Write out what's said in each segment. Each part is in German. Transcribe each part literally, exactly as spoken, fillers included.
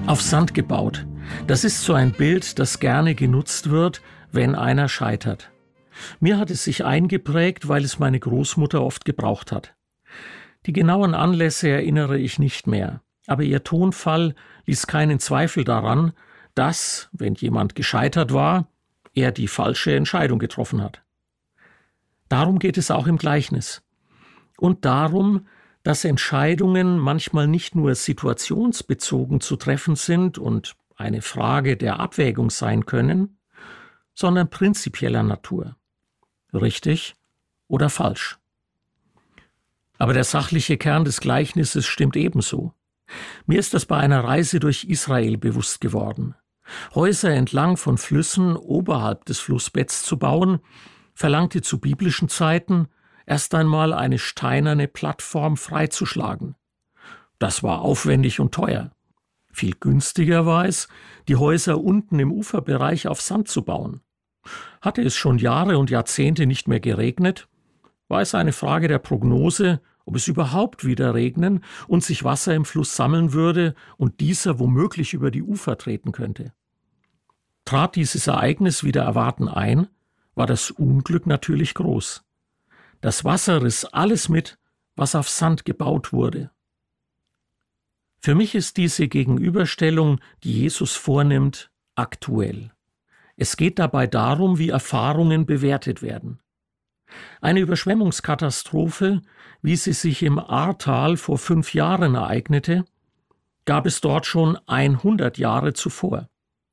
Auf Sand gebaut. Das ist so ein Bild, das gerne genutzt wird, wenn einer scheitert. Mir hat es sich eingeprägt, weil es meine Großmutter oft gebraucht hat. Die genauen Anlässe erinnere ich nicht mehr, aber ihr Tonfall ließ keinen Zweifel daran, dass, wenn jemand gescheitert war, er die falsche Entscheidung getroffen hat. Darum geht es auch im Gleichnis. Und darum, dass Entscheidungen manchmal nicht nur situationsbezogen zu treffen sind und eine Frage der Abwägung sein können, sondern prinzipieller Natur. Richtig oder falsch. Aber der sachliche Kern des Gleichnisses stimmt ebenso. Mir ist das bei einer Reise durch Israel bewusst geworden. Häuser entlang von Flüssen oberhalb des Flussbetts zu bauen, verlangte zu biblischen Zeiten erst einmal eine steinerne Plattform freizuschlagen. Das war aufwendig und teuer. Viel günstiger war es, die Häuser unten im Uferbereich auf Sand zu bauen. Hatte es schon Jahre und Jahrzehnte nicht mehr geregnet, war es eine Frage der Prognose, ob es überhaupt wieder regnen und sich Wasser im Fluss sammeln würde und dieser womöglich über die Ufer treten könnte. Trat dieses Ereignis wider Erwarten ein, war das Unglück natürlich groß. Das Wasser riss alles mit, was auf Sand gebaut wurde. Für mich ist diese Gegenüberstellung, die Jesus vornimmt, aktuell. Es geht dabei darum, wie Erfahrungen bewertet werden. Eine Überschwemmungskatastrophe, wie sie sich im Ahrtal vor fünf Jahren ereignete, gab es dort schon hundert Jahre zuvor.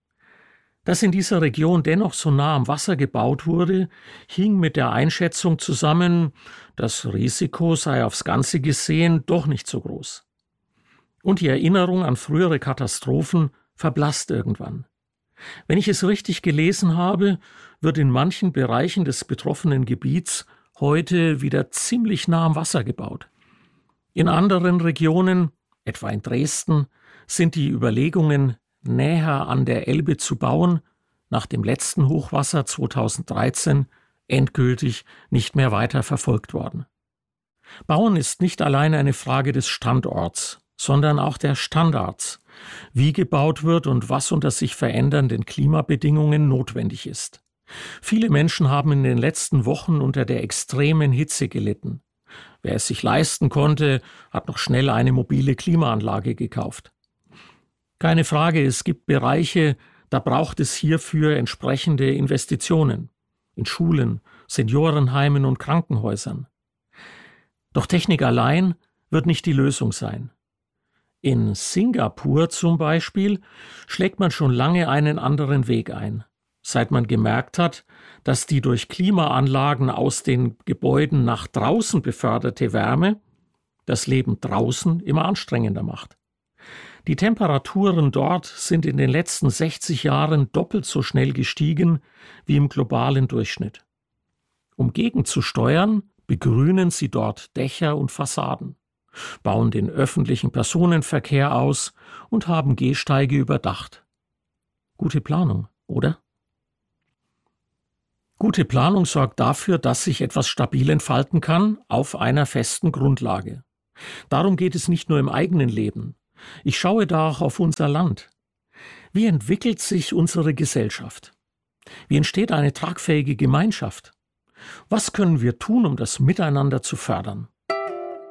Dass in dieser Region dennoch so nah am Wasser gebaut wurde, hing mit der Einschätzung zusammen, das Risiko sei aufs Ganze gesehen doch nicht so groß. Und die Erinnerung an frühere Katastrophen verblasst irgendwann. Wenn ich es richtig gelesen habe, wird in manchen Bereichen des betroffenen Gebiets heute wieder ziemlich nah am Wasser gebaut. In anderen Regionen, etwa in Dresden, sind die Überlegungen, näher an der Elbe zu bauen, nach dem letzten Hochwasser zweitausenddreizehn endgültig nicht mehr weiter verfolgt worden. Bauen ist nicht allein eine Frage des Standorts, sondern auch der Standards, wie gebaut wird und was unter sich verändernden Klimabedingungen notwendig ist. Viele Menschen haben in den letzten Wochen unter der extremen Hitze gelitten. Wer es sich leisten konnte, hat noch schnell eine mobile Klimaanlage gekauft. Keine Frage, es gibt Bereiche, da braucht es hierfür entsprechende Investitionen. In Schulen, Seniorenheimen und Krankenhäusern. Doch Technik allein wird nicht die Lösung sein. In Singapur zum Beispiel schlägt man schon lange einen anderen Weg ein, seit man gemerkt hat, dass die durch Klimaanlagen aus den Gebäuden nach draußen beförderte Wärme das Leben draußen immer anstrengender macht. Die Temperaturen dort sind in den letzten sechzig Jahren doppelt so schnell gestiegen wie im globalen Durchschnitt. Um gegenzusteuern, begrünen sie dort Dächer und Fassaden, bauen den öffentlichen Personenverkehr aus und haben Gehsteige überdacht. Gute Planung, oder? Gute Planung sorgt dafür, dass sich etwas stabil entfalten kann auf einer festen Grundlage. Darum geht es nicht nur im eigenen Leben. Ich schaue da auch auf unser Land. Wie entwickelt sich unsere Gesellschaft? Wie entsteht eine tragfähige Gemeinschaft? Was können wir tun, um das Miteinander zu fördern?